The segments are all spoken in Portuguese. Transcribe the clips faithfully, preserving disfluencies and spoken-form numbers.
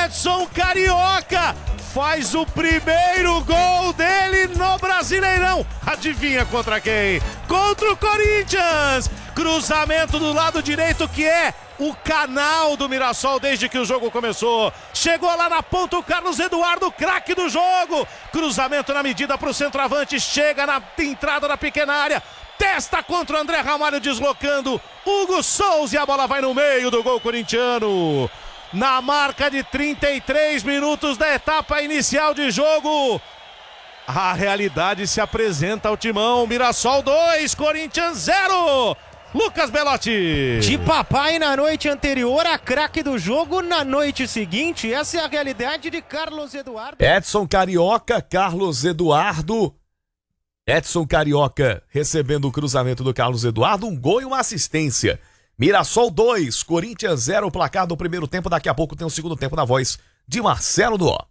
Edson Carioca faz o primeiro gol dele no Brasileirão. Adivinha contra quem? Contra o Corinthians. Cruzamento do lado direito, que é o canal do Mirassol desde que o jogo começou. Chegou lá na ponta o Carlos Eduardo, craque do jogo. Cruzamento na medida para o centroavante. Chega na entrada da pequena área. Testa contra o André Ramalho, deslocando Hugo Souza, e a bola vai no meio do gol corintiano. Na marca de trinta e três minutos da etapa inicial de jogo, a realidade se apresenta ao timão. Mirassol dois, Corinthians zero. Lucas Belotti. De papai na noite anterior, a craque do jogo na noite seguinte. Essa é a realidade de Carlos Eduardo. Edson Carioca, Carlos Eduardo. Edson Carioca recebendo o cruzamento do Carlos Eduardo, um gol e uma assistência. Mirassol dois, Corinthians zero, o placar do primeiro tempo. Daqui a pouco tem o segundo tempo na voz de Marcelo Duó.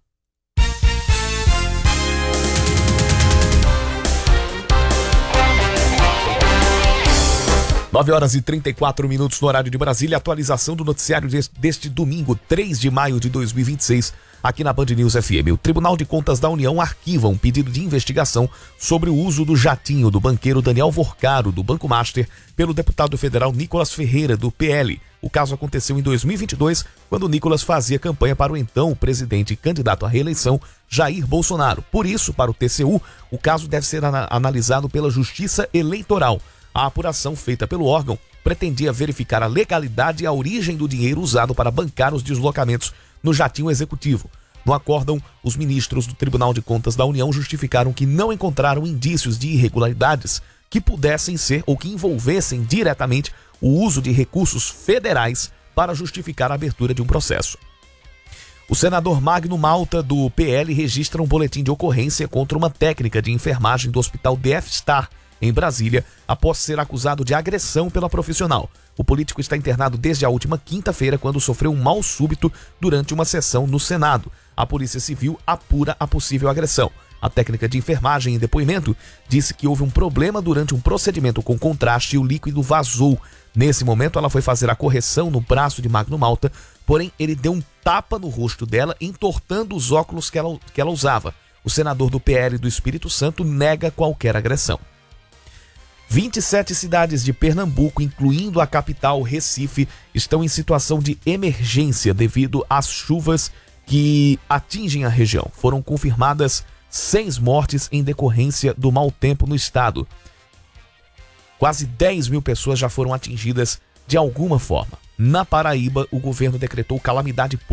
nove horas e trinta e quatro minutos no horário de Brasília. Atualização do noticiário deste, deste domingo, três de maio de dois mil e vinte e seis, aqui na Band News F M. O Tribunal de Contas da União arquiva um pedido de investigação sobre o uso do jatinho do banqueiro Daniel Vorcaro, do Banco Master, pelo deputado federal Nicolas Ferreira, do P L. O caso aconteceu em dois mil e vinte e dois, quando Nicolas fazia campanha para o então presidente e candidato à reeleição, Jair Bolsonaro. Por isso, para o T C U, o caso deve ser ana- analisado pela Justiça Eleitoral. A apuração feita pelo órgão pretendia verificar a legalidade e a origem do dinheiro usado para bancar os deslocamentos no jatinho executivo. No acórdão, os ministros do Tribunal de Contas da União justificaram que não encontraram indícios de irregularidades que pudessem ser ou que envolvessem diretamente o uso de recursos federais para justificar a abertura de um processo. O senador Magno Malta, do P L, registra um boletim de ocorrência contra uma técnica de enfermagem do Hospital Death Star, em Brasília, após ser acusado de agressão pela profissional. O político está internado desde a última quinta-feira, quando sofreu um mal súbito durante uma sessão no Senado. A Polícia Civil apura a possível agressão. A técnica de enfermagem, em depoimento, disse que houve um problema durante um procedimento com contraste e o líquido vazou. Nesse momento, ela foi fazer a correção no braço de Magno Malta, porém ele deu um tapa no rosto dela, entortando os óculos que ela, que ela usava. O senador do P L do Espírito Santo nega qualquer agressão. vinte e sete cidades de Pernambuco, incluindo a capital Recife, estão em situação de emergência devido às chuvas que atingem a região. Foram confirmadas seis mortes em decorrência do mau tempo no estado. Quase dez mil pessoas já foram atingidas de alguma forma. Na Paraíba, o governo decretou calamidade